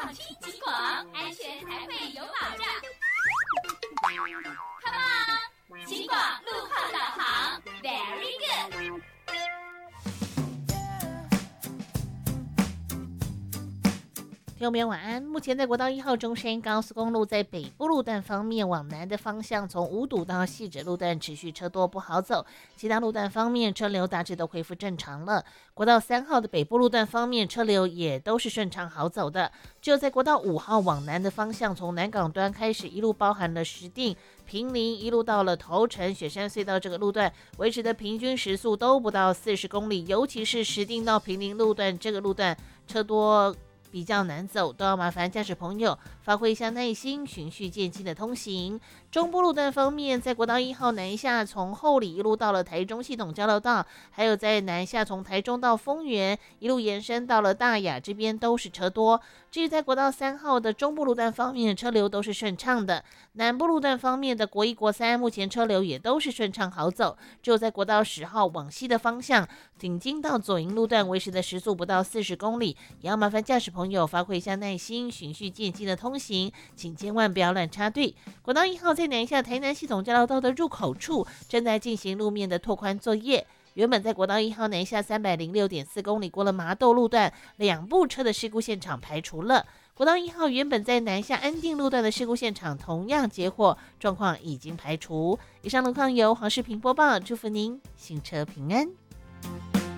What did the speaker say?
放轻警广，安全才会有保障。Come on， 警广路况导航 ，Very good。 听众朋友晚安。目前在国道1号中山高速公路在北部路段方面，往南的方向从五堵到汐止路段持续车多不好走，其他路段方面车流大致都恢复正常了。国道3号的北部路段方面，车流也都是顺畅好走的。只有在国道5号往南的方向，从南港端开始，一路包含了石碇、坪林，一路到了头城、雪山隧道这个路段，维持的平均时速都不到40公里，尤其是石碇到坪林路段这个路段车多比较难走，都要麻烦驾驶朋友发挥一下耐心，循序渐进的通行。中部路段方面，在国道1号南下从后里一路到了台中系统交流道，还有在南下从台中到丰原一路延伸到了大雅，这边都是车多。至于在国道3号的中部路段方面，车流都是顺畅的。南部路段方面的国1、国3目前车流也都是顺畅好走，只有在国道10号往西的方向，挺进到左营路段维持的时速不到40公里，也要麻烦驾驶朋友发挥一下耐心，循序渐进的通行，请千万不要乱插队。国道1号在南下台南系统交流道的入口处正在进行路面的拓宽作业。原本在国道1号南下306.4公里过了麻豆路段2部车的事故现场排除了。国道1号原本在南下安定路段的事故现场同样截获，状况已经排除。以上路况由黄世平播报，祝福您行车平安。